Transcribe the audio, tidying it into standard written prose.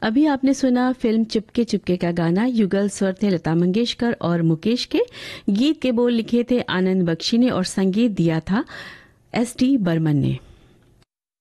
अभी आपने सुना फिल्म चुपके चुपके का गाना। युगल स्वर थे लता मंगेशकर और मुकेश के। गीत के बोल लिखे थे आनंद बख्शी ने और संगीत दिया था एस डी बर्मन ने।